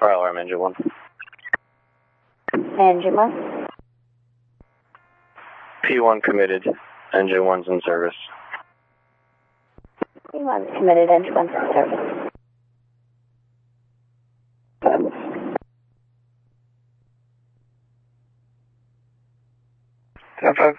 Fire alarm, engine 1. Engine 1. P1 committed, engine 1's in service. P1's committed, engine 1's in service. Ten 5.